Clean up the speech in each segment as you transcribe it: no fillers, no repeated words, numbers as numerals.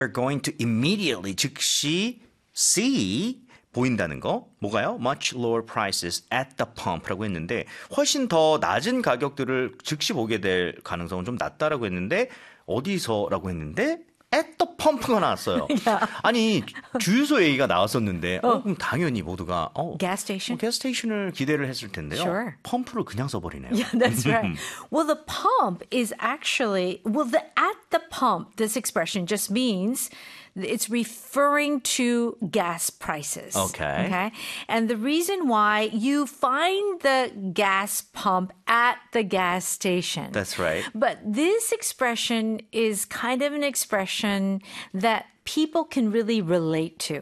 We're going to immediately 즉시 see 보인다는 거 뭐가요? Much lower prices at the pump라고 했는데 훨씬 더 낮은 가격들을 즉시 보게 될 가능성은 좀 낮다라고 했는데 어디서라고 했는데 at the pump가 나왔어요. 아니 주유소 얘기가 나왔었는데 그럼 당연히 모두가 gas station? gas station을 기대를 했을 텐데요. Sure. 펌프를 그냥 써버리네요. Yeah, that's right. Well, the pump is actually, at the pump, this expression just means it's referring to gas prices. Okay. And the reason why you find the gas pump at the gas station. That's right. But this expression is kind of an expression that people can really relate to.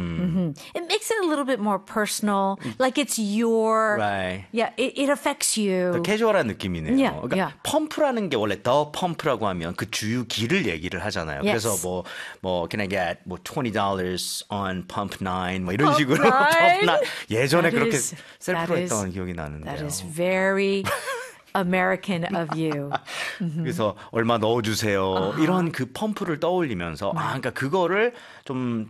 It makes it a little bit more personal, like it's your, Right. yeah, it affects you. 캐주얼한 느낌이네요. Yeah, 그러니까 yeah. 펌프라는 게 원래 the pump라고 하면 그 주유기를 얘기를 하잖아요. Yes. 그래서 뭐 can I get 뭐 $20 on pump 9 뭐 이런 식으로 nine? pump 9 예전에 That 그렇게 is- 셀프로 that 했던 is- 기억이 나는데요. That is very American of you. 그래서 얼마 넣어주세요. 이런 그 펌프를 떠올리면서 그러니까 그거를 좀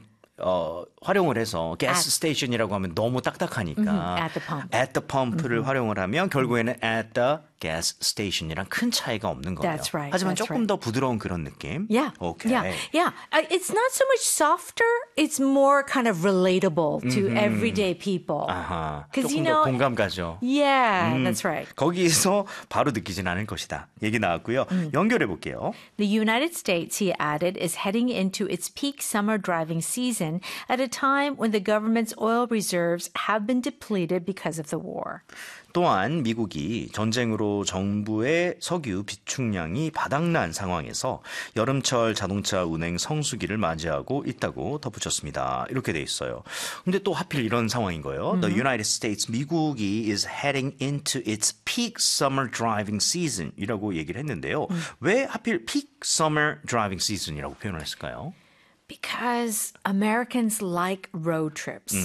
활용을 해서 가스 스테이션이라고 하면 너무 딱딱하니까 At the pump. at the pump를 활용을 하면 결국에는 at the gas station이랑 큰 차이가 없는 거예요. That's right, 하지만 that's 조금 right. 더 부드러운 그런 느낌. Yeah. Okay. Yeah. It's not so much softer. It's more kind of relatable to everyday people. 아하. 'Cause, 조금 you 더 know, 공감 가죠. Yeah, that's right. 거기서 바로 느끼진 않을 것이다. 얘기 나왔고요. 연결해 볼게요. The United States, he added, is heading into its peak summer driving season at a time when the government's oil reserves have been depleted because of the war. 또한 미국이 전쟁으로 정부의 석유 비축량이 바닥난 상황에서 여름철 자동차 운행 성수기를 맞이하고 있다고 덧붙였습니다. 이렇게 돼 있어요. 근데 또 하필 이런 상황인 거예요. The United States, 미국이 is heading into its peak summer driving season이라고 얘기를 했는데요. 왜 하필 peak summer driving season이라고 표현을 했을까요? Because Americans like road trips.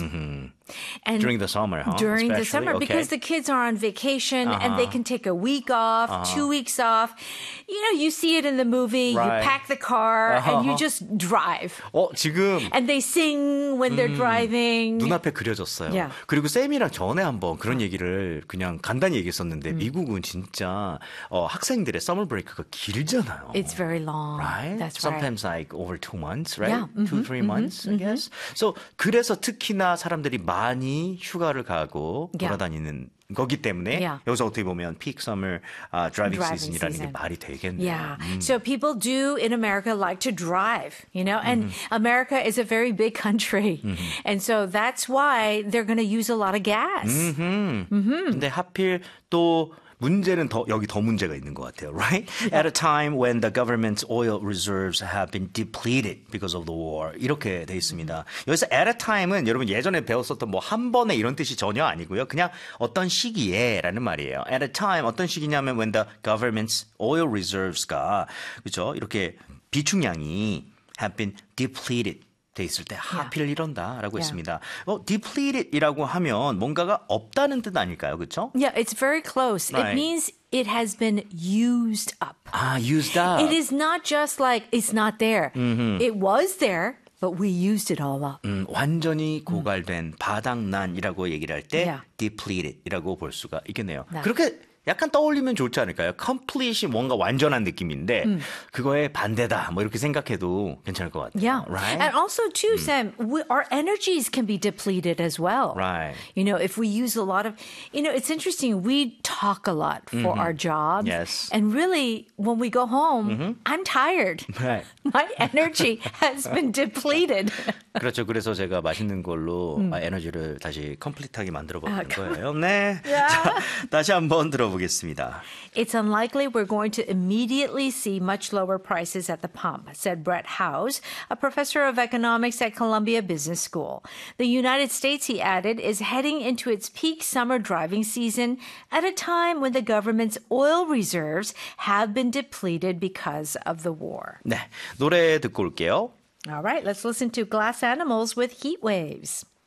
And During the summer, huh? During the Especially? summer, Okay. because the kids are on vacation and they can take a week off, 2 weeks off. You know, you see it in the movie, Right. you pack the car and you just drive. 지금 And they sing when they're driving. 눈앞에 그려졌어요. Yeah. 그리고 쌤이랑 전에 한번 그런 얘기를 그냥 간단히 얘기했었는데 미국은 진짜 학생들의 서머 브레이크가 길잖아요. It's very long. Right? That's right. Sometimes like over 2 months, right? Yeah. 2-3 months, I guess. So 그래서 특히나 사람들이 많이 휴가를 가고 Yeah. 돌아다니는 거기 때문에 Yeah. 여기서 어떻게 보면 peak summer driving Driving season이라는 게 season. 말이 되겠네요. Yeah. So people do in America like to drive, you know, and America is a very big country. And so that's why they're going to use a lot of gas. 근데 하필 또 문제는 여기 더 문제가 있는 것 같아요, right? At a time when the government's oil reserves have been depleted because of the war. 이렇게 돼 있습니다. 여기서 at a time은 여러분 예전에 배웠었던 뭐 한 번에 이런 뜻이 전혀 아니고요. 그냥 어떤 시기에라는 말이에요. At a time 어떤 시기냐면 when the government's oil reserves가 그렇죠? 이렇게 비축량이 have been depleted. 돼 있을 때 하필 이런다라고 했습니다. depleted이라고 하면 뭔가가 없다는 뜻 아닐까요? 그렇죠? Yeah, it's very close. Right. It means it has been used up. used up. It is not just like it's not there. It was there, but we used it all up. 완전히 고갈된 바닥난이라고 얘기를 할 때 Yeah. depleted이라고 볼 수가 있겠네요. 네. 그렇게 약간 떠올리면 좋지 않을까요? complete이 뭔가 완전한 느낌인데 그거의 반대다 뭐 이렇게 생각해도 괜찮을 것 같아요. Yeah. Right? And also, too, Sam, our energies can be depleted as well. Right. You know, if we use a lot of, you know, it's interesting. We talk a lot for our jobs. Yes. And really, when we go home, I'm tired. Right. My energy has been depleted. 그렇죠. 그래서 제가 맛있는 걸로 에너지를 다시 컴플리트하게 만들어 보는 거예요. 네. 자, 다시 한번 들어보겠습니다. It's unlikely we're going to immediately see much lower prices at the pump, said Brett Howes, a professor of economics at Columbia Business School. The United States, he added, is heading into its peak summer driving season at a time when the government's oil reserves have been depleted because of the war. 네. 노래 듣고 올게요. All right, let's listen to Glass Animals with Heat Waves.